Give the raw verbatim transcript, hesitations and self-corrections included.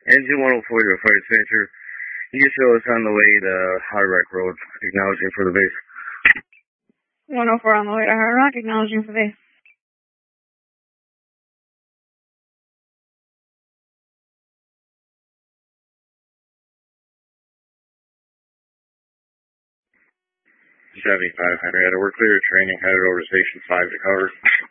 Engine one oh four to Fire Signature. You can show us on the way to Hard Rock Road, acknowledging for the base. one oh four on the way to Hard Rock, acknowledging for base. seventy-five, Henrietta. We're clear of training, headed over to Station five to cover.